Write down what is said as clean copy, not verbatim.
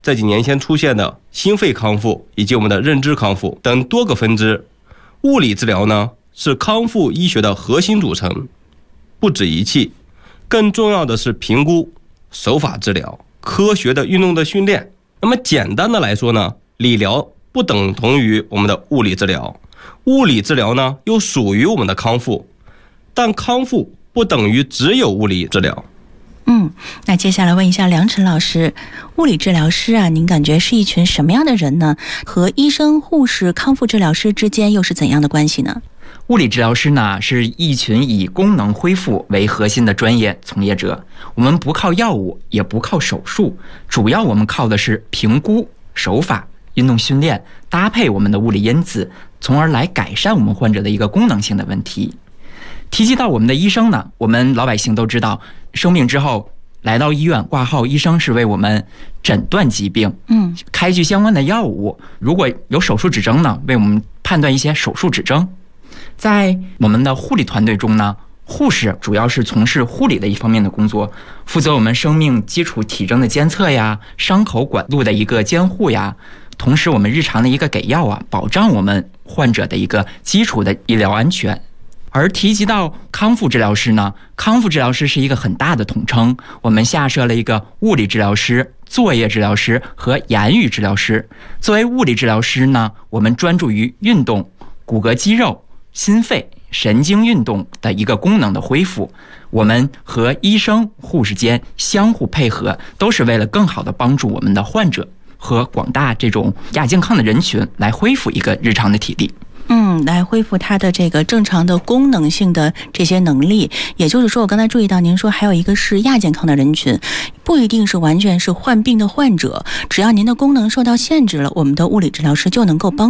这几年前出现的心肺康复以及我们的认知康复等多个分支。物理治疗呢，是康复医学的核心组成，不止仪器，更重要的是评估、手法治疗、科学的运动的训练。那么简单的来说呢，理疗不等同于我们的物理治疗，物理治疗呢又属于我们的康复，但康复不等于只有物理治疗。 那接下来问一下梁晨老师，物理治疗师啊，您感觉是一群什么样的人呢？和医生、护士、康复治疗师之间又是怎样的关系呢？ 物理治疗师呢，是一群以功能恢复为核心的专业从业者。我们不靠药物，也不靠手术，主要我们靠的是评估、手法、运动训练，搭配我们的物理因子，从而来改善我们患者的一个功能性的问题。提及到我们的医生呢，我们老百姓都知道，生病之后来到医院挂号，医生是为我们诊断疾病，开具相关的药物。如果有手术指征呢，为我们判断一些手术指征。在我们的护理团队中呢，护士主要是从事护理的一方面的工作，负责我们生命基础体征的监测呀，伤口管路的一个监护呀，同时我们日常的一个给药啊，保障我们患者的一个基础的医疗安全。而提及到康复治疗师呢，康复治疗师是一个很大的统称，我们下设了一个物理治疗师、作业治疗师和言语治疗师。作为物理治疗师呢，我们专注于运动、骨骼肌肉、心肺、神经运动的一个功能的恢复。我们和医生、护士间相互配合，都是为了更好的帮助我们的患者和广大这种亚健康的人群来恢复一个日常的体力。 来恢复它的这个正常的功能性的这些能力。也就是说，我刚才注意到您说还有一个是亚健康的人群，不一定是完全是患病的患者，只要您的功能受到限制了，我们的物理治疗师就能够帮